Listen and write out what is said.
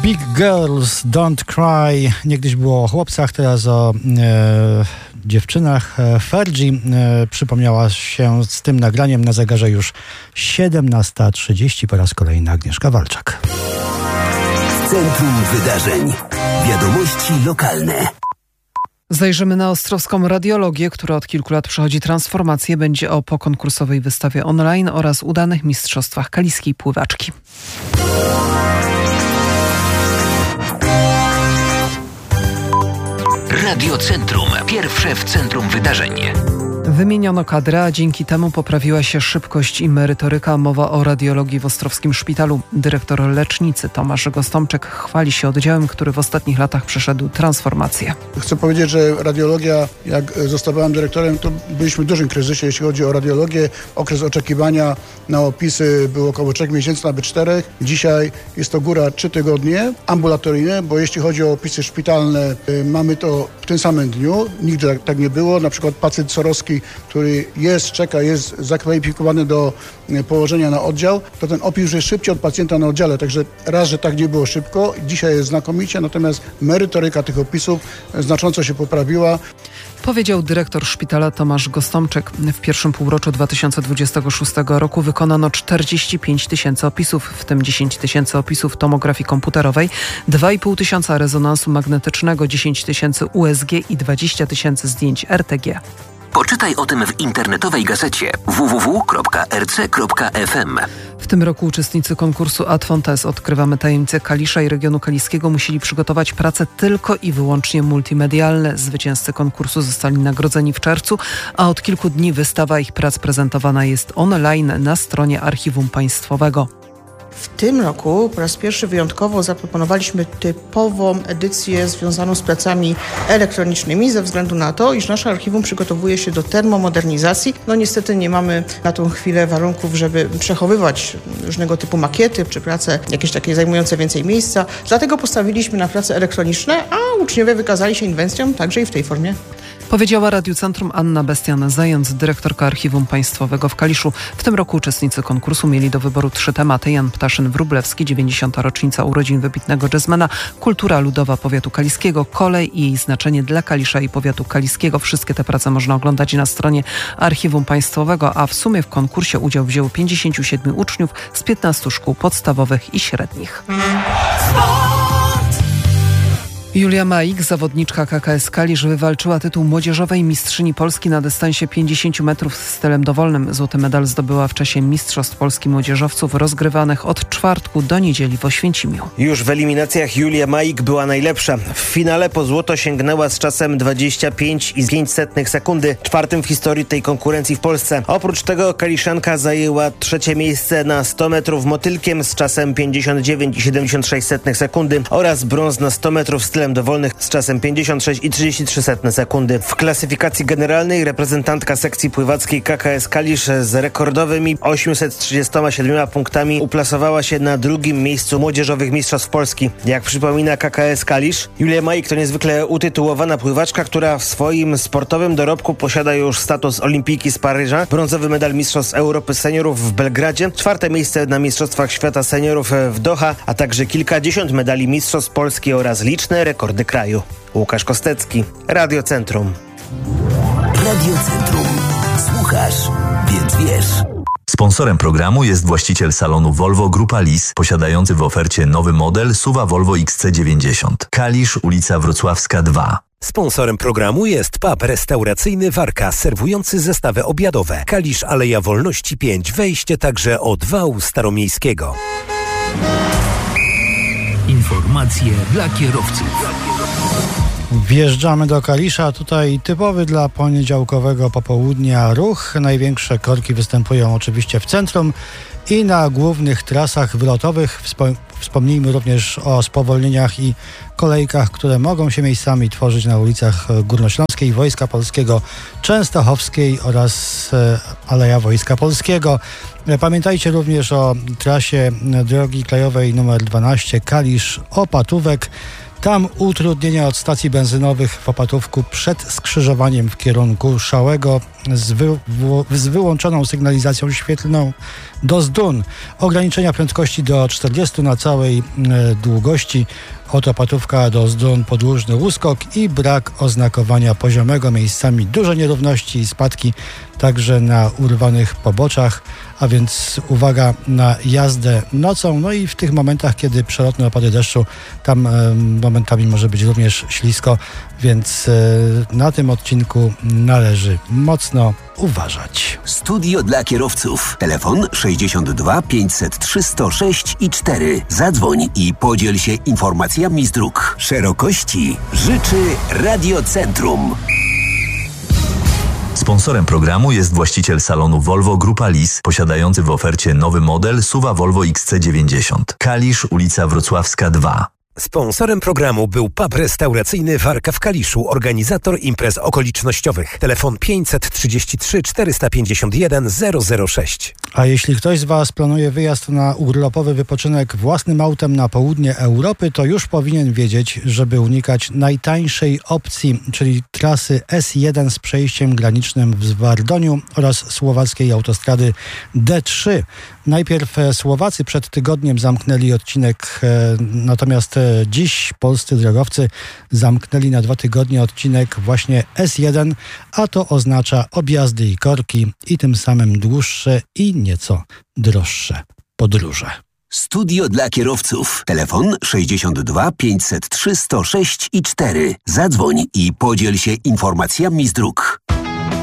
Big Girls Don't Cry. Niegdyś było o chłopcach, teraz o dziewczynach. Fergie przypomniała się z tym nagraniem. Na zegarze już 17:30. Po raz kolejny Agnieszka Walczak. W centrum wydarzeń. Wiadomości lokalne. Zajrzymy na ostrowską radiologię, która od kilku lat przechodzi transformację. Będzie o pokonkursowej wystawie online oraz udanych mistrzostwach kaliskiej pływaczki. Radio Centrum. Pierwsze w centrum wydarzeń. Wymieniono kadrę, a dzięki temu poprawiła się szybkość i merytoryka. Mowa o radiologii w Ostrowskim Szpitalu. Dyrektor lecznicy Tomasz Gostomczek chwali się oddziałem, który w ostatnich latach przeszedł transformację. Chcę powiedzieć, że radiologia, jak zostawałem dyrektorem, to byliśmy w dużym kryzysie, jeśli chodzi o radiologię. Okres oczekiwania na opisy był około 3 miesięcy, nawet 4. Dzisiaj jest to góra 3 tygodnie ambulatoryjne, bo jeśli chodzi o opisy szpitalne, mamy to w tym samym dniu. Nigdy tak nie było. Na przykład pacjent Sorowski, który czeka, jest zakwalifikowany do położenia na oddział, to ten opis już jest szybciej od pacjenta na oddziale. Także raz, że tak nie było szybko, dzisiaj jest znakomicie, natomiast merytoryka tych opisów znacząco się poprawiła. Powiedział dyrektor szpitala Tomasz Gostomczek. W pierwszym półroczu 2026 roku wykonano 45 000 opisów, w tym 10 000 opisów tomografii komputerowej, 2,5 tysiąca rezonansu magnetycznego, 10 000 USG i 20 000 zdjęć RTG. Poczytaj o tym w internetowej gazecie www.rc.fm. W tym roku uczestnicy konkursu Ad Fontes Odkrywamy tajemnice Kalisza i regionu kaliskiego musieli przygotować prace tylko i wyłącznie multimedialne. Zwycięzcy konkursu zostali nagrodzeni w czerwcu, a od kilku dni wystawa ich prac prezentowana jest online na stronie Archiwum Państwowego. W tym roku po raz pierwszy wyjątkowo zaproponowaliśmy typową edycję związaną z pracami elektronicznymi ze względu na to, iż nasze archiwum przygotowuje się do termomodernizacji. No niestety nie mamy na tą chwilę warunków, żeby przechowywać różnego typu makiety czy prace jakieś takie zajmujące więcej miejsca. Dlatego postawiliśmy na prace elektroniczne, a uczniowie wykazali się inwencją także i w tej formie. Powiedziała Radiu Centrum Anna Bestian-Zając, dyrektorka Archiwum Państwowego w Kaliszu. W tym roku uczestnicy konkursu mieli do wyboru 3 tematy. Jan Ptaszyn-Wróblewski, 90. rocznica urodzin wybitnego jazzmana, kultura ludowa powiatu kaliskiego, kolej i jej znaczenie dla Kalisza i powiatu kaliskiego. Wszystkie te prace można oglądać na stronie Archiwum Państwowego, a w sumie w konkursie udział wzięło 57 uczniów z 15 szkół podstawowych i średnich. Julia Maik, zawodniczka KKS Kalisz, wywalczyła tytuł młodzieżowej mistrzyni Polski na dystansie 50 metrów stylem dowolnym. Złoty medal zdobyła w czasie Mistrzostw Polski Młodzieżowców rozgrywanych od czwartku do niedzieli w Oświęcimiu. Już w eliminacjach Julia Maik była najlepsza. W finale po złoto sięgnęła z czasem 25,05 sekundy, 4. w historii tej konkurencji w Polsce. Oprócz tego kaliszanka zajęła 3. miejsce na 100 metrów motylkiem z czasem 59,76 sekundy oraz brąz na 100 metrów stylem dowolnych z czasem 56,33 sekundy. W klasyfikacji generalnej reprezentantka sekcji pływackiej KKS Kalisz z rekordowymi 837 punktami uplasowała się na 2. miejscu młodzieżowych mistrzostw Polski. Jak przypomina KKS Kalisz, Julia Maik to niezwykle utytułowana pływaczka, która w swoim sportowym dorobku posiada już status olimpijki z Paryża, brązowy medal mistrzostw Europy seniorów w Belgradzie, 4. miejsce na mistrzostwach świata seniorów w Doha, a także kilkadziesiąt medali mistrzostw Polski oraz liczne rekordy kraju. Łukasz Kostecki, Radio Centrum. Radio Centrum. Słuchasz, więc wiesz. Sponsorem programu jest właściciel salonu Volvo Grupa Lis, posiadający w ofercie nowy model SUV Volvo XC90. Kalisz, ulica Wrocławska 2. Sponsorem programu jest pub restauracyjny Warka, serwujący zestawy obiadowe. Kalisz, Aleja Wolności 5, wejście także od wału staromiejskiego. Informacje dla kierowców. Wjeżdżamy do Kalisza. Tutaj typowy dla poniedziałkowego popołudnia ruch. Największe korki występują oczywiście w centrum i na głównych trasach wylotowych. Wspomnijmy również o spowolnieniach i kolejkach, które mogą się miejscami tworzyć na ulicach Górnośląskiej, Wojska Polskiego, Częstochowskiej oraz Aleja Wojska Polskiego. Pamiętajcie również o trasie drogi krajowej nr 12 Kalisz-Opatówek. Tam utrudnienia od stacji benzynowych w Opatówku przed skrzyżowaniem w kierunku Szałego z wyłączoną sygnalizacją świetlną do Zdun. Ograniczenia prędkości do 40 na całej długości od Opatówka do Zdun, podłużny uskok i brak oznakowania poziomego, miejscami duże nierówności i spadki także na urwanych poboczach, a więc uwaga na jazdę nocą, no i w tych momentach, kiedy przelotne opady deszczu, tam momentami może być również ślisko, więc na tym odcinku należy mocno uważać. Studio dla kierowców. Telefon 62 503 106 i 4. Zadzwoń i podziel się informacjami z dróg. Szerokości życzy Radiocentrum. Sponsorem programu jest właściciel salonu Volvo Grupa Lis, posiadający w ofercie nowy model SUV Volvo XC90. Kalisz, ulica Wrocławska 2. Sponsorem programu był pub restauracyjny Warka w Kaliszu, organizator imprez okolicznościowych. Telefon 533 451 006. A jeśli ktoś z Was planuje wyjazd na urlopowy wypoczynek własnym autem na południe Europy, to już powinien wiedzieć, żeby unikać najtańszej opcji, czyli trasy S1 z przejściem granicznym w Zwardoniu oraz słowackiej autostrady D3. Najpierw Słowacy przed tygodniem zamknęli odcinek, natomiast dziś polscy drogowcy zamknęli na 2 tygodnie odcinek właśnie S1, a to oznacza objazdy i korki i tym samym dłuższe i nieco droższe podróże. Studio dla kierowców. Telefon 62 503 106 i 4. Zadzwoń i podziel się informacjami z dróg.